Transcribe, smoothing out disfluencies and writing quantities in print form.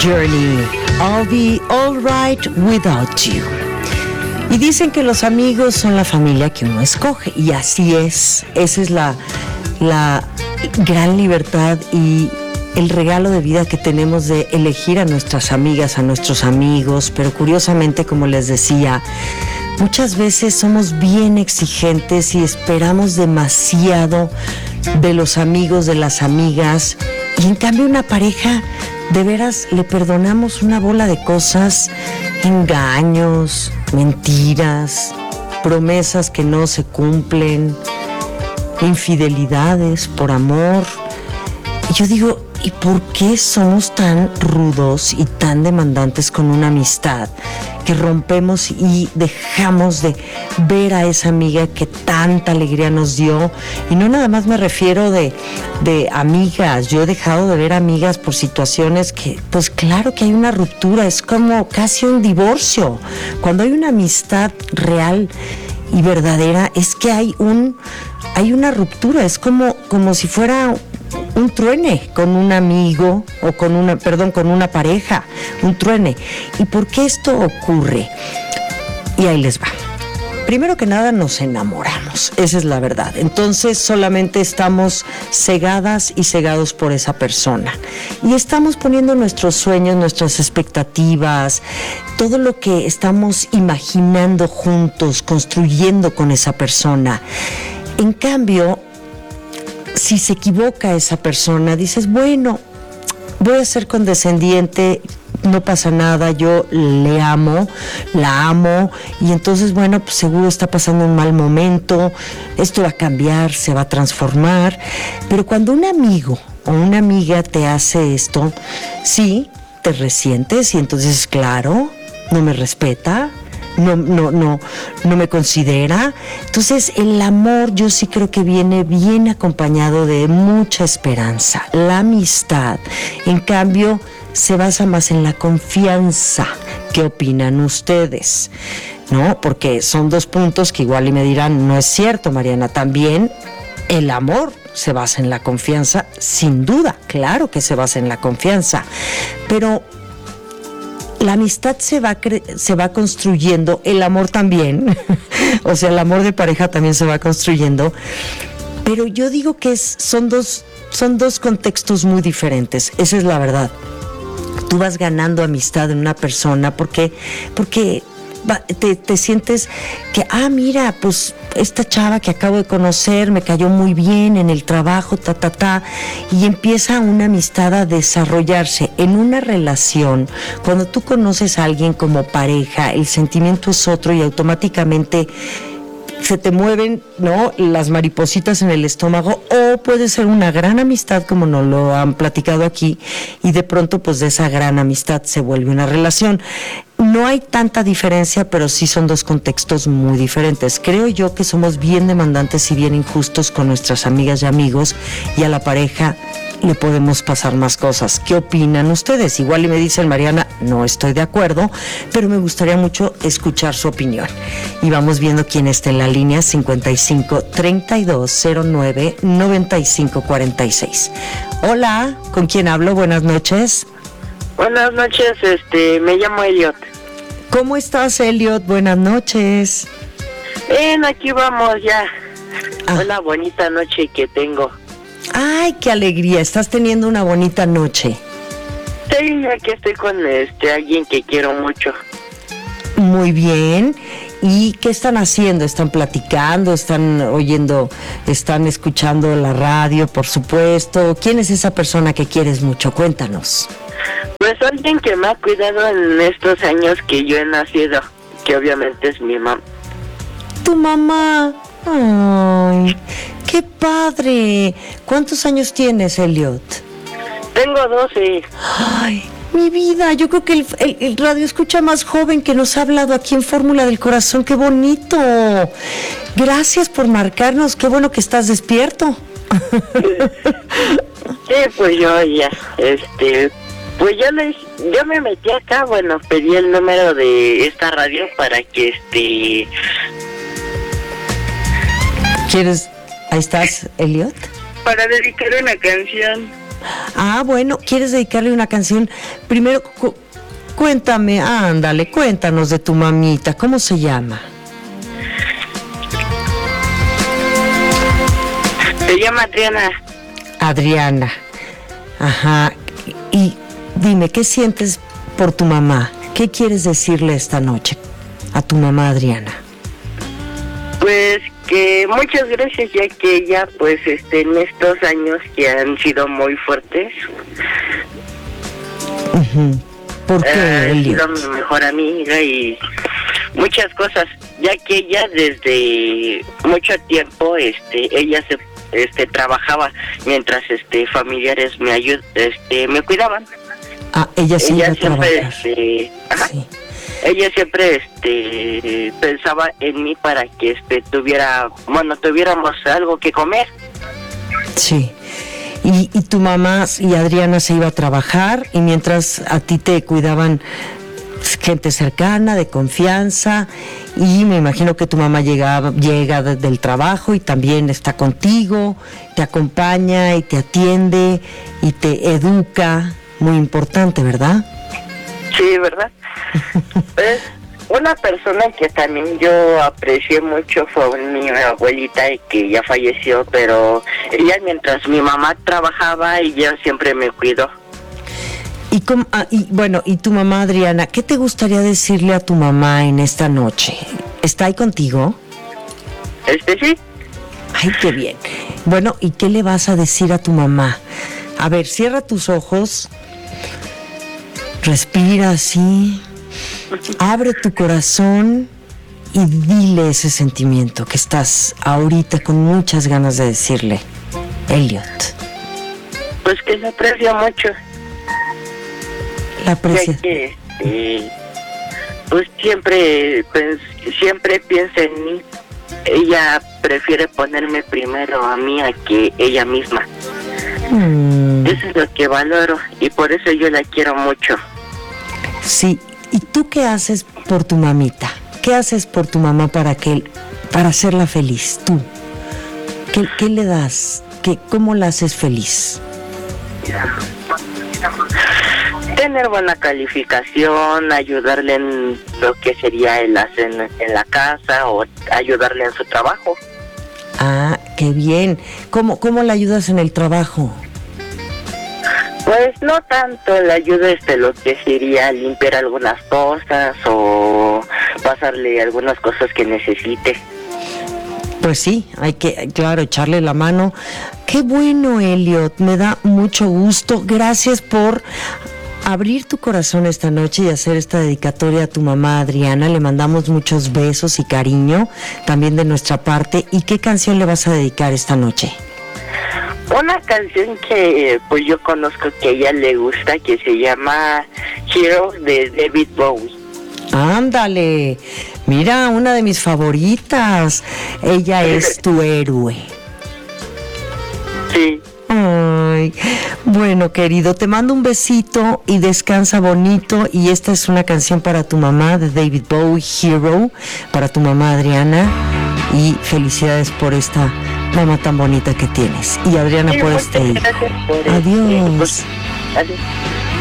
Journey, I'll be alright without you. Y dicen que los amigos son la familia que uno escoge, y así es. Esa es la gran libertad y el regalo de vida que tenemos de elegir a nuestras amigas, a nuestros amigos. Pero curiosamente, como les decía, muchas veces somos bien exigentes y esperamos demasiado de los amigos, de las amigas, y en cambio una pareja, de veras, le perdonamos una bola de cosas, engaños, mentiras, promesas que no se cumplen, infidelidades por amor. Y yo digo, ¿y por qué somos tan rudos y tan demandantes con una amistad que rompemos y dejamos de ver a esa amiga que tanta alegría nos dio? Y no nada más me refiero de amigas. Yo he dejado de ver amigas por situaciones que, pues claro que hay una ruptura, es como casi un divorcio. Cuando hay una amistad real y verdadera, es que hay una ruptura, es como si fuera un truene con un amigo o con una pareja, un truene. ¿Y por qué esto ocurre? Y ahí les va. Primero que nada, nos enamoramos, esa es la verdad. Entonces solamente estamos cegadas y cegados por esa persona. Y estamos poniendo nuestros sueños, nuestras expectativas, todo lo que estamos imaginando juntos, construyendo con esa persona. En cambio, si se equivoca esa persona, dices, bueno, voy a ser condescendiente, no pasa nada, yo le amo, la amo, y entonces, bueno, pues seguro está pasando un mal momento, esto va a cambiar, se va a transformar. Pero cuando un amigo o una amiga te hace esto, sí, te resientes y entonces, claro, no me respeta, no me considera. Entonces el amor, yo sí creo que viene bien acompañado de mucha esperanza. La amistad, en cambio, se basa más en la confianza. ¿Qué opinan ustedes? ¿No? Porque son dos puntos que igual y me dirán, no es cierto, Mariana. También el amor se basa en la confianza, sin duda, claro que se basa en la confianza, pero la amistad se va construyendo, el amor también, o sea, el amor de pareja también se va construyendo, pero yo digo que son dos contextos muy diferentes, esa es la verdad. Tú vas ganando amistad en una persona porque te sientes que, mira, pues esta chava que acabo de conocer me cayó muy bien en el trabajo, y empieza una amistad a desarrollarse en una relación. Cuando tú conoces a alguien como pareja, el sentimiento es otro y automáticamente se te mueven, ¿no?, las maripositas en el estómago, o puede ser una gran amistad como nos lo han platicado aquí, y de pronto pues de esa gran amistad se vuelve una relación. No hay tanta diferencia, pero sí son dos contextos muy diferentes. Creo yo que somos bien demandantes y bien injustos con nuestras amigas y amigos, y a la pareja le podemos pasar más cosas. ¿Qué opinan ustedes? Igual y me dicen, Mariana, no estoy de acuerdo, pero me gustaría mucho escuchar su opinión. Y vamos viendo quién está en la línea 55 32 09 95 46. Hola, ¿con quién hablo? Buenas noches. Buenas noches, me llamo Elliot. ¿Cómo estás, Elliot? Buenas noches. Bien, aquí vamos ya. Una bonita noche que tengo. Ay, qué alegría, estás teniendo una bonita noche. Sí, aquí estoy con alguien que quiero mucho. Muy bien. ¿Y qué están haciendo? ¿Están platicando? ¿Están oyendo? ¿Están escuchando la radio, por supuesto? ¿Quién es esa persona que quieres mucho? Cuéntanos. Pues alguien que me ha cuidado en estos años que yo he nacido, que obviamente es mi mamá. ¿Tu mamá? Ay, qué padre. ¿Cuántos años tienes, Elliot? Tengo 12. Ay, mi vida, yo creo que el radio escucha más joven que nos ha hablado aquí en Fórmula del Corazón. ¡Qué bonito! Gracias por marcarnos, qué bueno que estás despierto. Sí, pues yo ya, pues yo me metí acá, bueno, pedí el número de esta radio para que ¿Quieres? Ahí estás, Elliot. Para dedicar una canción. Ah, bueno, ¿quieres dedicarle una canción? Primero, cuéntame, ándale, cuéntanos de tu mamita, ¿cómo se llama? Se llama Adriana. Adriana. Ajá. Y dime, ¿qué sientes por tu mamá? ¿Qué quieres decirle esta noche a tu mamá Adriana? Pues que muchas gracias, ya que ella, pues, en estos años que han sido muy fuertes, ¿Por qué, ha sido Elliot? mi mejor amiga y muchas cosas, ya que ella desde mucho tiempo, ella se trabajaba mientras familiares me cuidaban. Ah, ella sí iba Ella a trabajar. siempre ajá. Sí. Ella siempre pensaba en mí para que tuviéramos algo que comer. Sí. Y tu mamá y Adriana se iba a trabajar y mientras a ti te cuidaban gente cercana, de confianza, y me imagino que tu mamá llega del trabajo y también está contigo, te acompaña y te atiende y te educa, muy importante, ¿verdad? Sí, ¿verdad? Pues, una persona que también yo aprecié mucho fue mi abuelita, que ya falleció, pero ella mientras mi mamá trabajaba, ella siempre me cuidó. Y tu mamá Adriana, ¿qué te gustaría decirle a tu mamá en esta noche? ¿Está ahí contigo? Sí. Ay, qué bien. Bueno, ¿y qué le vas a decir a tu mamá? A ver, cierra tus ojos, respira así, abre tu corazón y dile ese sentimiento que estás ahorita con muchas ganas de decirle. Elliot. Pues que la aprecio mucho. La aprecia. Ya que, pues siempre piensa en mí. Ella prefiere ponerme primero a mí a que ella misma. Eso es lo que valoro y por eso yo la quiero mucho. Sí. ¿Y tú qué haces por tu mamita? ¿Qué haces por tu mamá para hacerla feliz? Tú. ¿Qué le das? ¿Cómo la haces feliz? Tener buena calificación, ayudarle en lo que sería en la casa o ayudarle en su trabajo. Ah, qué bien. ¿Cómo la ayudas en el trabajo? Pues no tanto, le ayudo lo que sería limpiar algunas cosas o pasarle algunas cosas que necesite. Pues sí, hay que, claro, echarle la mano. Qué bueno, Elliot, me da mucho gusto. Gracias por abrir tu corazón esta noche y hacer esta dedicatoria a tu mamá Adriana. Le mandamos muchos besos y cariño también de nuestra parte. ¿Y qué canción le vas a dedicar esta noche? Una canción que pues yo conozco que a ella le gusta, que se llama Hero de David Bowie. Ándale, mira, una de mis favoritas. Ella es tu héroe. Sí. Ay, bueno, querido, te mando un besito y descansa bonito. Y esta es una canción para tu mamá de David Bowie, Hero, para tu mamá Adriana. Y felicidades por esta mamá tan bonita que tienes. Y Adriana, Sí, por muchas este hijo. gracias por Adiós. Adiós.